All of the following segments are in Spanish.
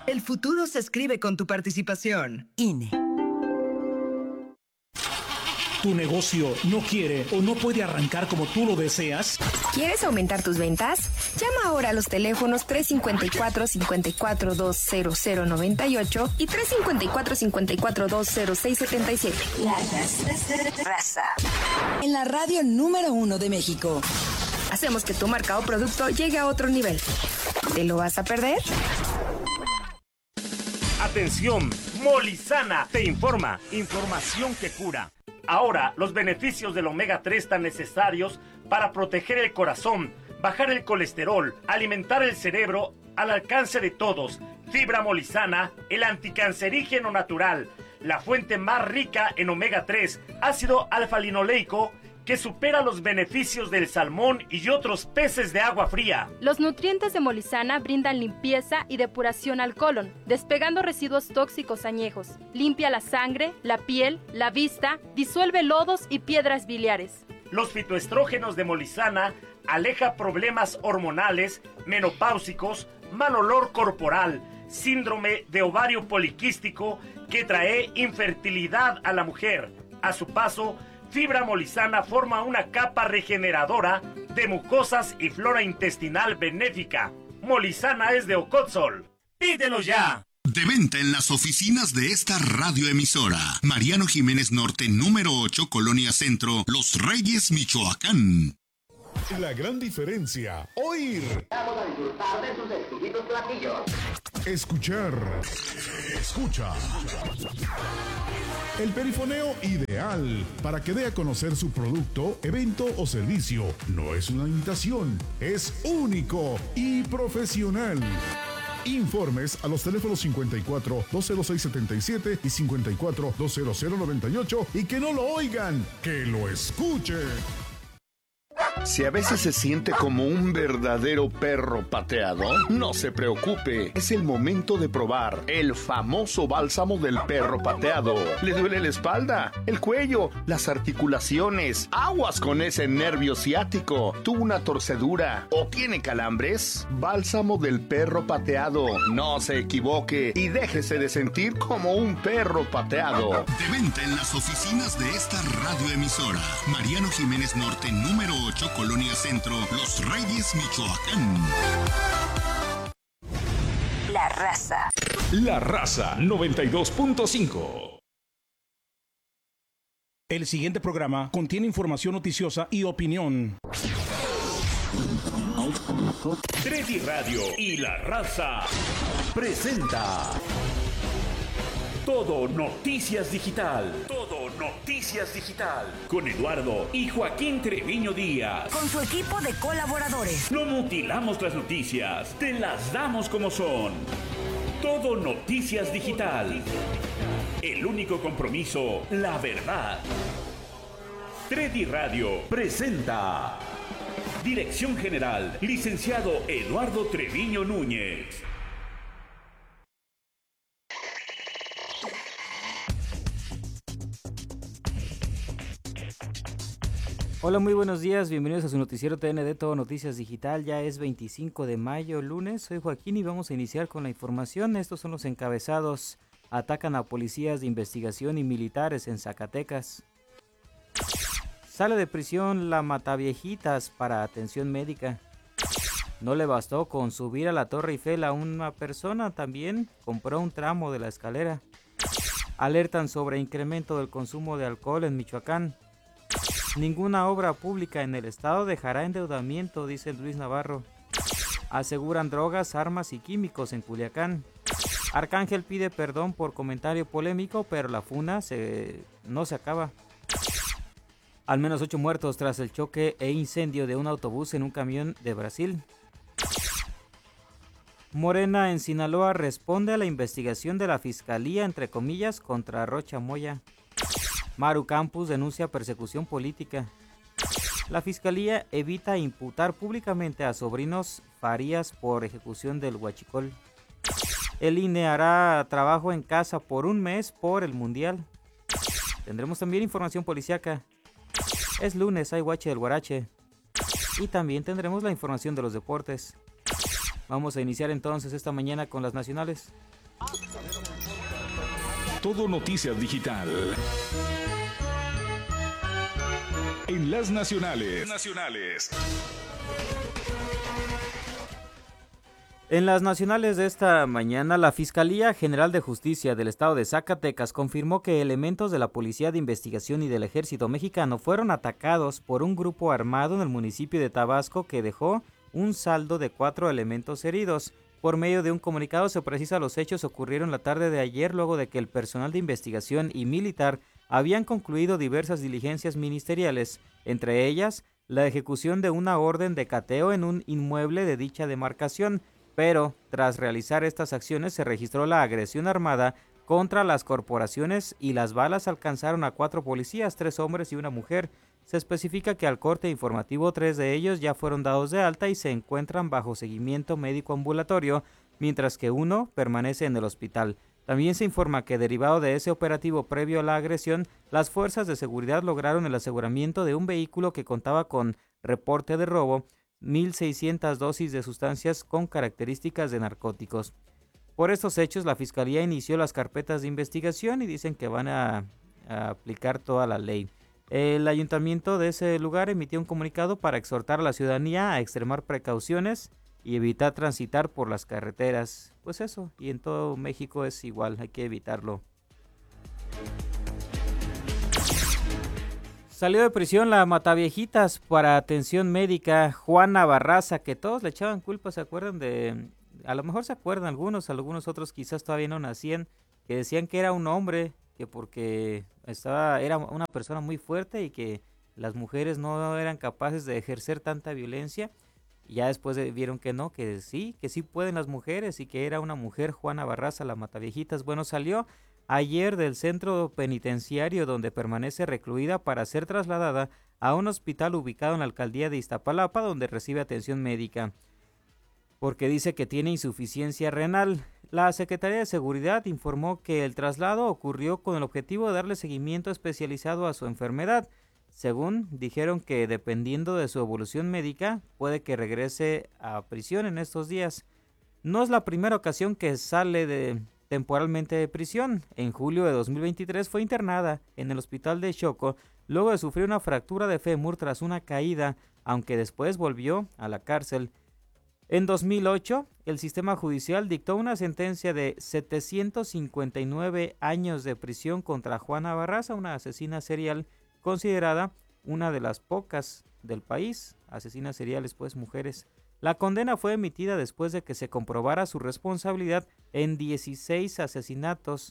El futuro se escribe con tu participación. INE. ¿Tu negocio no quiere o no puede arrancar como tú lo deseas? ¿Quieres aumentar tus ventas? Llama ahora a los teléfonos 354-5420098 y 354-5420677. La Raza. En la radio número 1 de México. Hacemos que tu marca o producto llegue a otro nivel. ¿Te lo vas a perder? Atención, Molizana te informa. Información que cura. Ahora, los beneficios del omega 3 tan necesarios para proteger el corazón, bajar el colesterol, alimentar el cerebro, al alcance de todos. Fibra Molizana, el anticancerígeno natural, la fuente más rica en omega 3, ácido alfa-linoleico, que supera los beneficios del salmón y otros peces de agua fría. Los nutrientes de Molizana brindan limpieza y depuración al colon, despegando residuos tóxicos añejos. Limpia la sangre, la piel, la vista, disuelve lodos y piedras biliares. Los fitoestrógenos de Molizana aleja problemas hormonales, menopáusicos, mal olor corporal, síndrome de ovario poliquístico que trae infertilidad a la mujer. A su paso, Fibra Molizana forma una capa regeneradora de mucosas y flora intestinal benéfica. Molizana es de Ocotzol. ¡Pídelo ya! De venta en las oficinas de esta radioemisora. Mariano Jiménez Norte, número 8, Colonia Centro, Los Reyes, Michoacán. La gran diferencia. Oír. Vamos a disfrutar de sus exquisitos platillos. Escuchar. Escucha. El perifoneo ideal para que dé a conocer su producto, evento o servicio. No es una imitación, es único y profesional. Informes a los teléfonos 54 206 77 y 54 200 98 y que no lo oigan, que lo escuchen. Si a veces se siente como un verdadero perro pateado, no se preocupe. Es el momento de probar el famoso bálsamo del perro pateado. ¿Le duele la espalda, el cuello, las articulaciones? Aguas con ese nervio ciático. ¿Tuvo una torcedura o tiene calambres? Bálsamo del perro pateado. No se equivoque y déjese de sentir como un perro pateado. De venta en las oficinas de esta radioemisora. Mariano Jiménez Norte, número 8, Colonia Centro, Los Reyes, Michoacán. La Raza. La Raza 92.5. El siguiente programa contiene información noticiosa y opinión. 3D Radio y La Raza presenta Todo Noticias Digital. Todo Noticias Digital. Con Eduardo y Joaquín Treviño Díaz. Con su equipo de colaboradores. No mutilamos las noticias, te las damos como son. Todo Noticias Digital. El único compromiso, la verdad. 3D Radio presenta. Dirección General, licenciado Eduardo Treviño Núñez. Hola, muy buenos días, bienvenidos a su noticiero TND Todo Noticias Digital. Ya es 25 de mayo, lunes. Soy Joaquín y vamos a iniciar con la información. Estos son los encabezados. Atacan a policías de investigación y militares en Zacatecas. Sale de prisión la Mataviejitas para atención médica. No le bastó con subir a la Torre Eiffel a una persona, también compró un tramo de la escalera. Alertan sobre incremento del consumo de alcohol en Michoacán. Ninguna obra pública en el estado dejará endeudamiento, dice Luis Navarro. Aseguran drogas, armas y químicos en Culiacán. Arcángel pide perdón por comentario polémico, pero la funa no se acaba. Al menos 8 muertos tras el choque e incendio de un autobús en un camión de Brasil. Morena en Sinaloa responde a la investigación de la Fiscalía, entre comillas, contra Rocha Moya. Maru Campos denuncia persecución política. La Fiscalía evita imputar públicamente a sobrinos Farías por ejecución del huachicol. El INE hará trabajo en casa por un mes por el Mundial. Tendremos también información policíaca. Es lunes, hay guache del guarache. Y también tendremos la información de los deportes. Vamos a iniciar entonces esta mañana con las nacionales. Todo Noticias Digital. En las nacionales. En las nacionales de esta mañana, la Fiscalía General de Justicia del Estado de Zacatecas confirmó que elementos de la Policía de Investigación y del Ejército Mexicano fueron atacados por un grupo armado en el municipio de Tabasco que dejó un saldo de 4 elementos heridos. Por medio de un comunicado se precisa los hechos ocurrieron la tarde de ayer luego de que el personal de investigación y militar habían concluido diversas diligencias ministeriales, entre ellas la ejecución de una orden de cateo en un inmueble de dicha demarcación, pero tras realizar estas acciones se registró la agresión armada contra las corporaciones y las balas alcanzaron a 4 policías, 3 hombres y una mujer. Se especifica que al corte informativo 3 de ellos ya fueron dados de alta y se encuentran bajo seguimiento médico ambulatorio, mientras que 1 permanece en el hospital. También se informa que derivado de ese operativo previo a la agresión, las fuerzas de seguridad lograron el aseguramiento de un vehículo que contaba con reporte de robo, 1.600 dosis de sustancias con características de narcóticos. Por estos hechos, la Fiscalía inició las carpetas de investigación y dicen que van a aplicar toda la ley. El ayuntamiento de ese lugar emitió un comunicado para exhortar a la ciudadanía a extremar precauciones y evitar transitar por las carreteras. Pues eso, y en todo México es igual, hay que evitarlo. Salió de prisión la Mataviejitas para atención médica Juana Barraza, que todos le echaban culpa, ¿se acuerdan de? A lo mejor se acuerdan algunos otros quizás todavía no nacían, que decían que era un hombre, que porque era una persona muy fuerte y que las mujeres no eran capaces de ejercer tanta violencia. Y ya después vieron que no, que sí pueden las mujeres y que era una mujer, Juana Barraza, la Mataviejitas. Bueno, salió ayer del centro penitenciario donde permanece recluida para ser trasladada a un hospital ubicado en la alcaldía de Iztapalapa donde recibe atención médica, porque dice que tiene insuficiencia renal. La Secretaría de Seguridad informó que el traslado ocurrió con el objetivo de darle seguimiento especializado a su enfermedad. Según dijeron que dependiendo de su evolución médica, puede que regrese a prisión en estos días. No es la primera ocasión que sale temporalmente de prisión. En julio de 2023 fue internada en el hospital de Xoco luego de sufrir una fractura de fémur tras una caída, aunque después volvió a la cárcel. En 2008, el sistema judicial dictó una sentencia de 759 años de prisión contra Juana Barraza, una asesina serial considerada una de las pocas del país, asesinas seriales pues mujeres. La condena fue emitida después de que se comprobara su responsabilidad en 16 asesinatos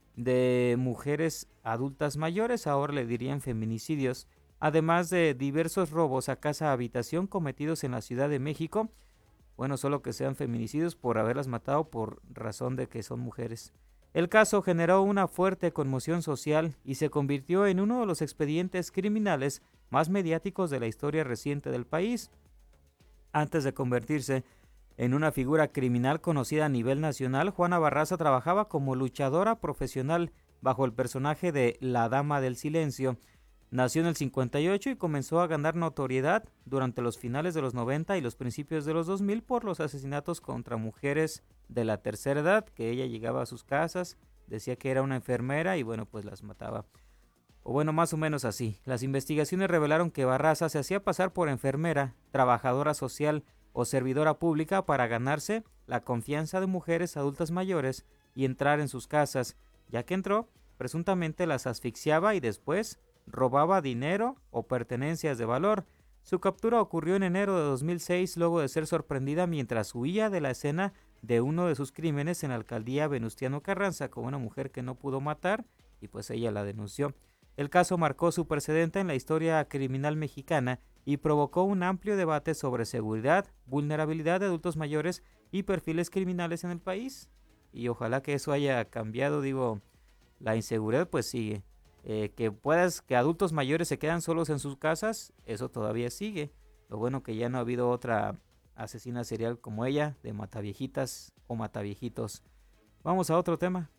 de mujeres adultas mayores, ahora le dirían feminicidios, además de diversos robos a casa-habitación cometidos en la Ciudad de México. Bueno, solo que sean feminicidios por haberlas matado por razón de que son mujeres. El caso generó una fuerte conmoción social y se convirtió en uno de los expedientes criminales más mediáticos de la historia reciente del país. Antes de convertirse en una figura criminal conocida a nivel nacional, Juana Barraza trabajaba como luchadora profesional bajo el personaje de La Dama del Silencio. Nació en el 58 y comenzó a ganar notoriedad durante los finales de los 90 y los principios de los 2000 por los asesinatos contra mujeres de la tercera edad, que ella llegaba a sus casas, decía que era una enfermera y bueno, pues las mataba. O bueno, más o menos así. Las investigaciones revelaron que Barraza se hacía pasar por enfermera, trabajadora social o servidora pública para ganarse la confianza de mujeres adultas mayores y entrar en sus casas. Ya que entró, presuntamente las asfixiaba y después robaba dinero o pertenencias de valor. Su captura ocurrió en enero de 2006 luego de ser sorprendida mientras huía de la escena de uno de sus crímenes en la alcaldía Venustiano Carranza con una mujer que no pudo matar y pues ella la denunció. El caso marcó su precedente en la historia criminal mexicana y provocó un amplio debate sobre seguridad, vulnerabilidad de adultos mayores y perfiles criminales en el país. Y ojalá que eso haya cambiado, la inseguridad pues sigue. Que adultos mayores se quedan solos en sus casas, eso todavía sigue. Lo bueno que ya no ha habido otra asesina serial como ella, de mataviejitas o mataviejitos. Vamos a otro tema.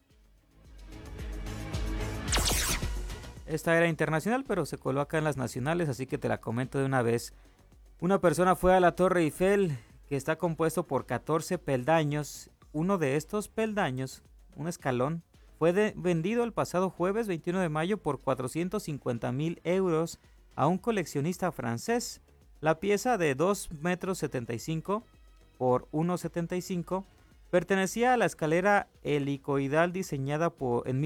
Esta era internacional, pero se coló acá en las nacionales, así que te la comento de una vez. Una persona fue a la Torre Eiffel, que está compuesto por 14 peldaños. Uno de estos peldaños, un escalón, fue vendido el pasado jueves 21 de mayo por 450,000 euros a un coleccionista francés. La pieza de 2,75 m por 1,75 pertenecía a la escalera helicoidal diseñada en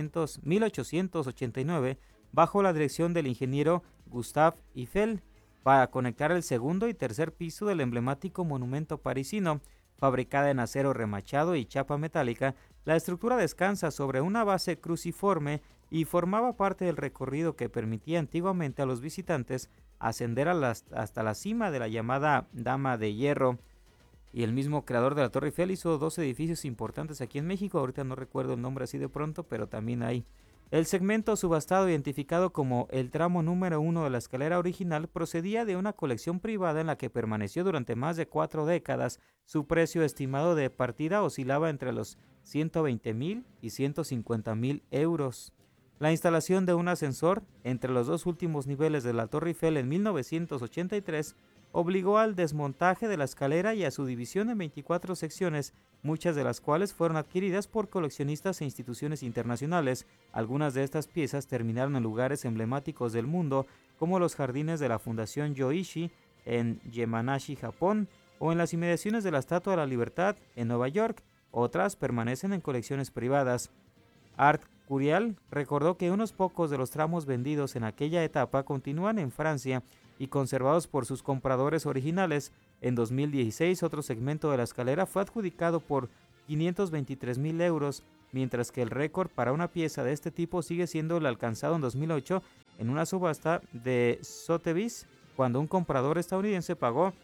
1889 bajo la dirección del ingeniero Gustave Eiffel para conectar el segundo y tercer piso del emblemático monumento parisino. Fabricada en acero remachado y chapa metálica, la estructura descansa sobre una base cruciforme y formaba parte del recorrido que permitía antiguamente a los visitantes ascender hasta la cima de la llamada Dama de Hierro. Y el mismo creador de la Torre Eiffel hizo 2 edificios importantes aquí en México. Ahorita no recuerdo el nombre así de pronto, pero también hay. El segmento subastado, identificado como el tramo número 1 de la escalera original, procedía de una colección privada en la que permaneció durante más de 4 décadas. Su precio estimado de partida oscilaba entre los 120,000 y 150,000 euros. La instalación de un ascensor entre los 2 últimos niveles de la Torre Eiffel en 1983 obligó al desmontaje de la escalera y a su división en 24 secciones, muchas de las cuales fueron adquiridas por coleccionistas e instituciones internacionales. Algunas de estas piezas terminaron en lugares emblemáticos del mundo, como los jardines de la Fundación Yoichi en Yamanashi, Japón, o en las inmediaciones de la Estatua de la Libertad en Nueva York. Otras permanecen en colecciones privadas. Art Curial recordó que unos pocos de los tramos vendidos en aquella etapa continúan en Francia y conservados por sus compradores originales. En 2016, otro segmento de la escalera fue adjudicado por 523,000 euros, mientras que el récord para una pieza de este tipo sigue siendo el alcanzado en 2008 en una subasta de Sotheby's, cuando un comprador estadounidense pagó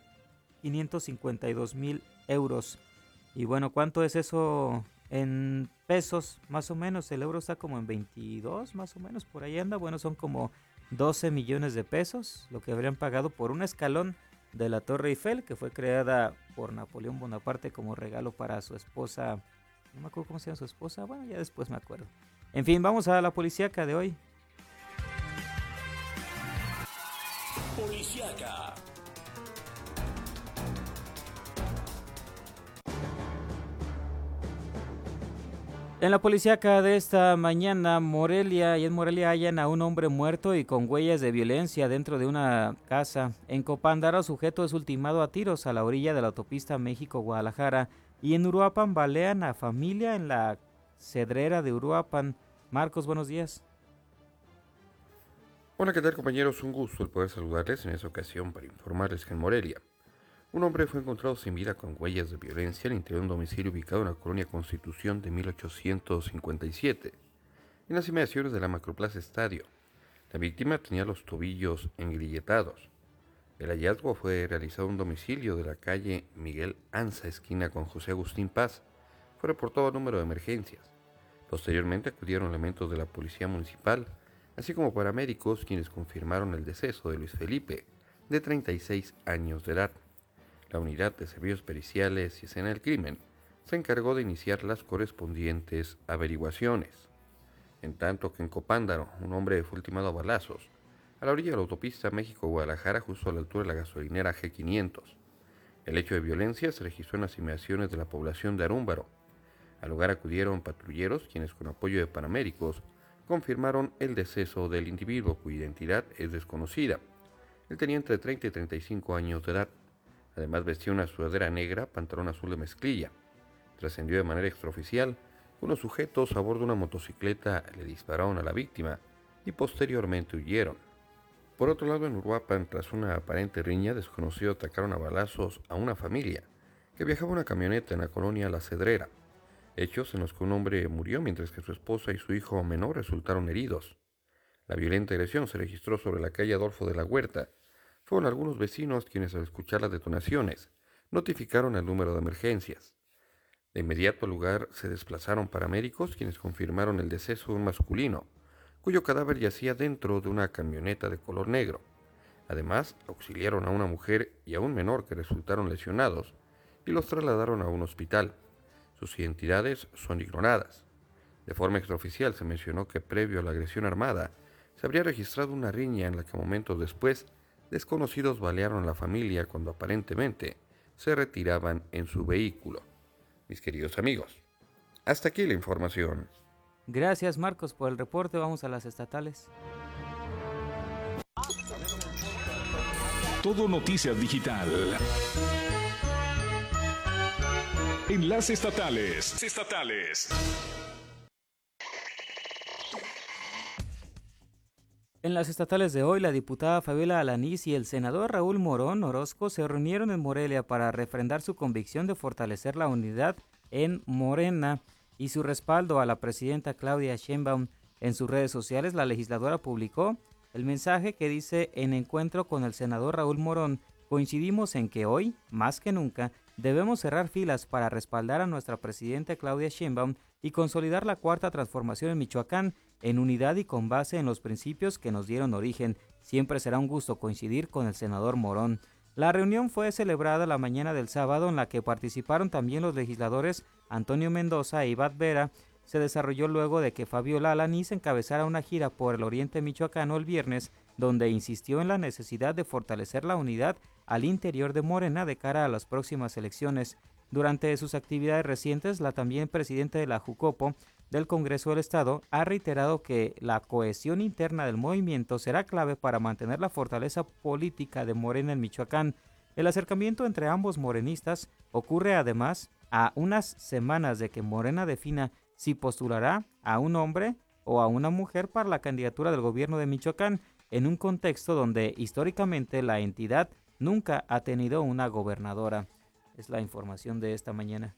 552,000 euros. Y bueno, ¿cuánto es eso en pesos? Más o menos, el euro está como en 22, más o menos, por ahí anda. Bueno, son como 12 millones de pesos, lo que habrían pagado por un escalón de la Torre Eiffel, que fue creada por Napoleón Bonaparte como regalo para su esposa. No me acuerdo cómo se llama su esposa, bueno, ya después me acuerdo. En fin, vamos a la policíaca de hoy. Policíaca. En la policíaca de esta mañana, en Morelia hallan a un hombre muerto y con huellas de violencia dentro de una casa. En Copándaro, sujeto es ultimado a tiros a la orilla de la autopista México-Guadalajara. Y en Uruapan balean a familia en la Cedrera de Uruapan. Marcos, buenos días. Hola, ¿qué tal, compañeros? Un gusto el poder saludarles en esta ocasión para informarles que en Morelia un hombre fue encontrado sin vida con huellas de violencia al interior de un domicilio ubicado en la colonia Constitución de 1857, en las inmediaciones de la Macroplaza Estadio. La víctima tenía los tobillos engrilletados. El hallazgo fue realizado en un domicilio de la calle Miguel Anza, esquina con José Agustín Paz. Fue reportado el número de emergencias. Posteriormente acudieron elementos de la Policía Municipal, así como paramédicos, quienes confirmaron el deceso de Luis Felipe, de 36 años de edad. La unidad de servicios periciales y escena del crimen se encargó de iniciar las correspondientes averiguaciones. En tanto que en Copándaro, un hombre fue ultimado a balazos a la orilla de la autopista México-Guadalajara, justo a la altura de la gasolinera G500. El hecho de violencia se registró en las inmediaciones de la población de Arúmbaro. Al lugar acudieron patrulleros, quienes con apoyo de paramédicos confirmaron el deceso del individuo, cuya identidad es desconocida. Él tenía entre 30 y 35 años de edad. Además vestía una sudadera negra, pantalón azul de mezclilla. Trascendió de manera extraoficial que unos sujetos a bordo de una motocicleta le dispararon a la víctima y posteriormente huyeron. Por otro lado, en Uruapan, tras una aparente riña, desconocidos atacaron a balazos a una familia que viajaba en una camioneta en la colonia La Cedrera. Hechos en los que un hombre murió mientras que su esposa y su hijo menor resultaron heridos. La violenta agresión se registró sobre la calle Adolfo de la Huerta. Fueron algunos vecinos quienes, al escuchar las detonaciones, notificaron el número de emergencias. De inmediato al lugar se desplazaron paramédicos, quienes confirmaron el deceso de un masculino, cuyo cadáver yacía dentro de una camioneta de color negro. Además, auxiliaron a una mujer y a un menor que resultaron lesionados y los trasladaron a un hospital. Sus identidades son ignoradas. De forma extraoficial se mencionó que previo a la agresión armada se habría registrado una riña en la que momentos después desconocidos balearon a la familia cuando aparentemente se retiraban en su vehículo. Mis queridos amigos, hasta aquí la información. Gracias, Marcos, por el reporte. Vamos a las estatales. Todo Noticias Digital. Enlace estatales. En las estatales de hoy, la diputada Fabiola Alanís y el senador Raúl Morón Orozco se reunieron en Morelia para refrendar su convicción de fortalecer la unidad en Morena y su respaldo a la presidenta Claudia Sheinbaum. En sus redes sociales, la legisladora publicó el mensaje que dice: en encuentro con el senador Raúl Morón, coincidimos en que hoy, más que nunca, debemos cerrar filas para respaldar a nuestra presidenta Claudia Sheinbaum y consolidar la cuarta transformación en Michoacán en unidad y con base en los principios que nos dieron origen. Siempre será un gusto coincidir con el senador Morón. La reunión fue celebrada la mañana del sábado, en la que participaron también los legisladores Antonio Mendoza e Ibat Vera. Se desarrolló luego de que Fabiola Alanís encabezara una gira por el oriente michoacano el viernes, donde insistió en la necesidad de fortalecer la unidad al interior de Morena de cara a las próximas elecciones. Durante sus actividades recientes, la también presidenta de la Jucopo del Congreso del Estado ha reiterado que la cohesión interna del movimiento será clave para mantener la fortaleza política de Morena en Michoacán. El acercamiento entre ambos morenistas ocurre además a unas semanas de que Morena defina si postulará a un hombre o a una mujer para la candidatura del gobierno de Michoacán, en un contexto donde históricamente la entidad nunca ha tenido una gobernadora. Es la información de esta mañana.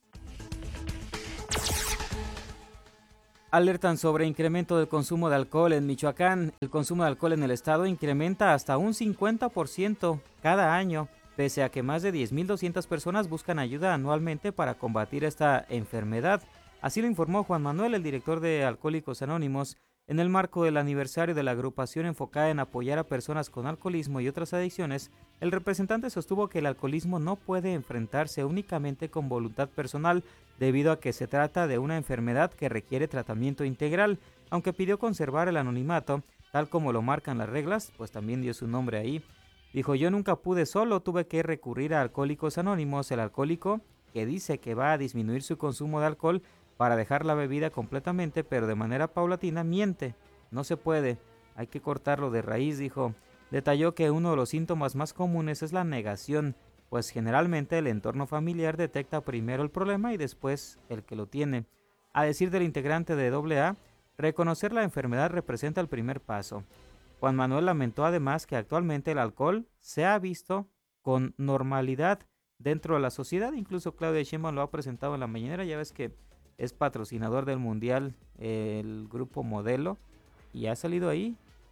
Alertan sobre incremento del consumo de alcohol en Michoacán. El consumo de alcohol en el estado incrementa hasta un 50% cada año, pese a que más de 10.200 personas buscan ayuda anualmente para combatir esta enfermedad. Así lo informó Juan Manuel, el director de Alcohólicos Anónimos, en el marco del aniversario de la agrupación enfocada en apoyar a personas con alcoholismo y otras adicciones. El representante sostuvo que el alcoholismo no puede enfrentarse únicamente con voluntad personal, debido a que se trata de una enfermedad que requiere tratamiento integral. Aunque pidió conservar el anonimato, tal como lo marcan las reglas, pues también dio su nombre ahí. Dijo: yo nunca pude solo, tuve que recurrir a Alcohólicos Anónimos. El alcohólico, que dice que va a disminuir su consumo de alcohol para dejar la bebida completamente, pero de manera paulatina, miente. No se puede, hay que cortarlo de raíz, dijo. Detalló que uno de los síntomas más comunes es la negación, pues generalmente el entorno familiar detecta primero el problema y después el que lo tiene. A decir del integrante de AA, reconocer la enfermedad representa el primer paso. Juan Manuel lamentó además que actualmente el alcohol se ha visto con normalidad dentro de la sociedad. Incluso Claudia Sheinbaum lo ha presentado en la mañanera. Ya ves que es patrocinador del Mundial, el grupo Modelo, y ha salido ahí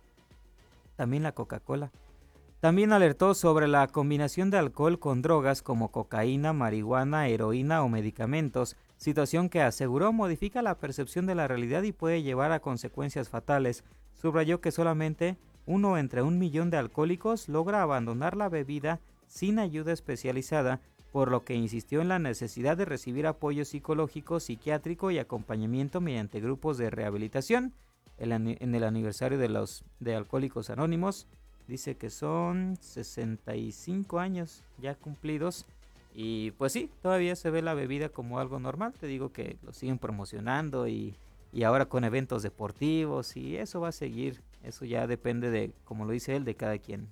también la Coca-Cola. También alertó sobre la combinación de alcohol con drogas como cocaína, marihuana, heroína o medicamentos, situación que aseguró modifica la percepción de la realidad y puede llevar a consecuencias fatales. Subrayó que solamente uno entre 1 millón de alcohólicos logra abandonar la bebida sin ayuda especializada, por lo que insistió en la necesidad de recibir apoyo psicológico, psiquiátrico y acompañamiento mediante grupos de rehabilitación. En el aniversario de Alcohólicos Anónimos, dice que son 65 años ya cumplidos, y pues sí, todavía se ve la bebida como algo normal. Te digo que lo siguen promocionando y ahora con eventos deportivos, y eso va a seguir. Eso ya depende de, como lo dice él, de cada quien.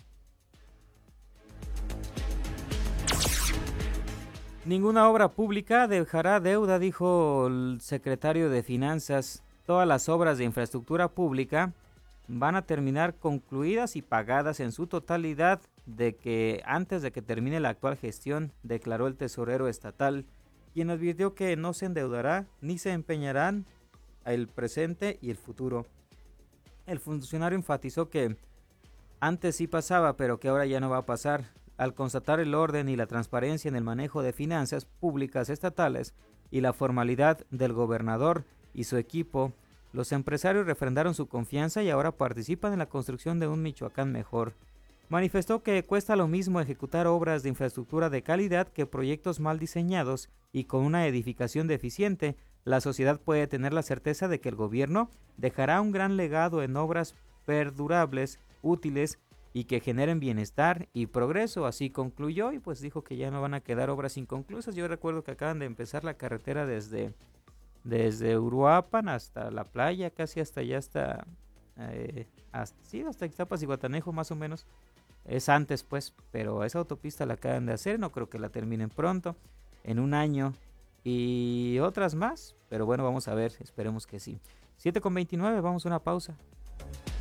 Ninguna obra pública dejará deuda, dijo el secretario de Finanzas. Todas las obras de infraestructura pública van a terminar concluidas y pagadas en su totalidad antes de que termine la actual gestión, declaró el tesorero estatal, quien advirtió que no se endeudará ni se empeñarán el presente y el futuro. El funcionario enfatizó que antes sí pasaba, pero que ahora ya no va a pasar. Al constatar el orden y la transparencia en el manejo de finanzas públicas estatales y la formalidad del gobernador y su equipo, los empresarios refrendaron su confianza y ahora participan en la construcción de un Michoacán mejor. Manifestó que cuesta lo mismo ejecutar obras de infraestructura de calidad que proyectos mal diseñados, y con una edificación deficiente, la sociedad puede tener la certeza de que el gobierno dejará un gran legado en obras perdurables, útiles y que generen bienestar y progreso. Así concluyó y pues dijo que ya no van a quedar obras inconclusas. Yo recuerdo que acaban de empezar la carretera desde Uruapan hasta la playa, casi hasta allá, hasta Ixtapas y Guatanejo más o menos. Es antes pues, pero esa autopista la acaban de hacer, no creo que la terminen pronto, en un año, y otras más, pero bueno, vamos a ver, esperemos que sí. 7:29, vamos a una pausa.